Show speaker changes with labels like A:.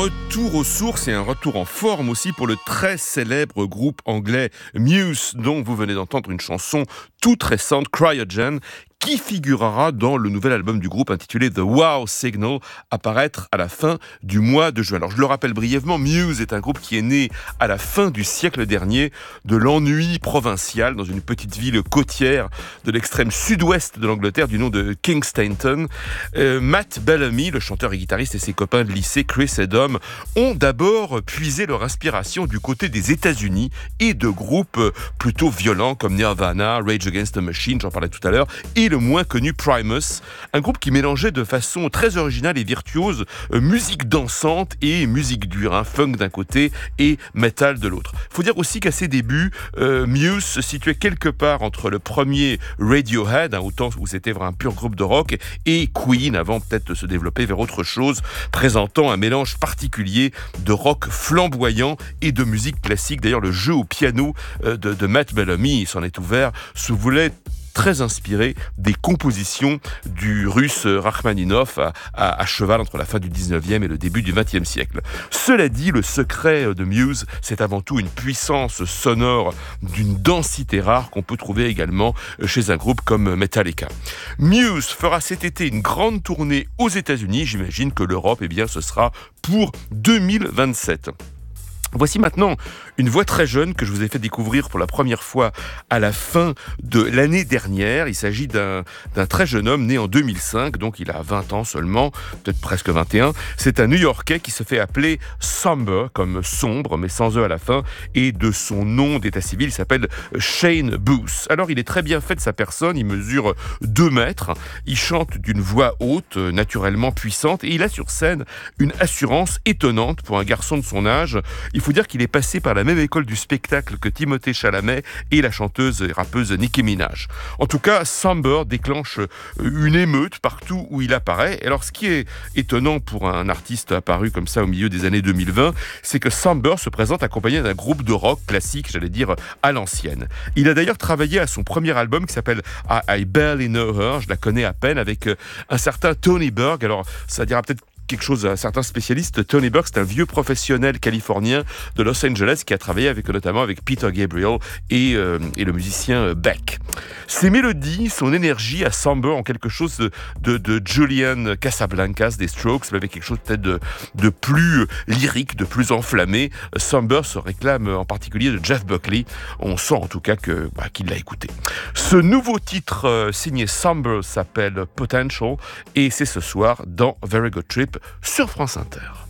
A: retour aux sources et un retour en forme aussi pour le très célèbre groupe anglais Muse, dont vous venez d'entendre une chanson toute récente, Cryogen, qui figurera dans le nouvel album du groupe intitulé The Wow Signal, à paraître à la fin du mois de juin. Alors je le rappelle brièvement, Muse est un groupe qui est né à la fin du siècle dernier de l'ennui provincial dans une petite ville côtière de l'extrême sud-ouest de l'Angleterre du nom de Kingstainton. Matt Bellamy, le chanteur et guitariste, et ses copains de lycée Chris et Dom ont d'abord puisé leur inspiration du côté des États-Unis et de groupes plutôt violents comme Nirvana, Rage Against the Machine, j'en parlais tout à l'heure, et le moins connu Primus, un groupe qui mélangeait de façon très originale et virtuose musique dansante et musique dure, funk d'un côté et metal de l'autre. Il faut dire aussi qu'à ses débuts, Muse se situait quelque part entre le premier Radiohead, au temps où c'était vraiment un pur groupe de rock, et Queen, avant peut-être de se développer vers autre chose, présentant un mélange particulier de rock flamboyant et de musique classique. D'ailleurs, le jeu au piano de Matt Bellamy, il s'en est ouvert, se voulait très inspiré des compositions du russe Rachmaninov à cheval entre la fin du 19e et le début du 20e siècle. Cela dit, le secret de Muse, c'est avant tout une puissance sonore d'une densité rare qu'on peut trouver également chez un groupe comme Metallica. Muse fera cet été une grande tournée aux États-Unis. J'imagine que l'Europe, ce sera pour 2027. Voici maintenant une voix très jeune que je vous ai fait découvrir pour la première fois à la fin de l'année dernière. Il s'agit d'un très jeune homme né en 2005, donc il a 20 ans seulement, peut-être presque 21. C'est un New-Yorkais qui se fait appeler Somber, comme sombre, mais sans E à la fin, et de son nom d'état civil, il s'appelle Shane Booth. Alors il est très bien fait de sa personne, il mesure 2 mètres, il chante d'une voix haute, naturellement puissante, et il a sur scène une assurance étonnante pour un garçon de son âge. Il faut dire qu'il est passé par la même école du spectacle que Timothée Chalamet et la chanteuse et rappeuse Nicki Minaj. En tout cas, Somber déclenche une émeute partout où il apparaît. Alors, ce qui est étonnant pour un artiste apparu comme ça au milieu des années 2020, c'est que Somber se présente accompagné d'un groupe de rock classique, à l'ancienne. Il a d'ailleurs travaillé à son premier album qui s'appelle I Barely Know Her, je la connais à peine, avec un certain Tony Berg. Alors, ça dira peut-être quelque chose à certains spécialistes. Tony Berg, c'est un vieux professionnel californien de Los Angeles qui a travaillé notamment avec Peter Gabriel et le musicien Beck. Ses mélodies, son énergie à Somber en quelque chose de Julian Casablancas des Strokes, mais avec quelque chose peut-être de plus lyrique, de plus enflammé. Somber se réclame en particulier de Jeff Buckley. On sent en tout cas qu'il l'a écouté. Ce nouveau titre signé Somber s'appelle Potential et c'est ce soir dans Very Good Trip sur France Inter.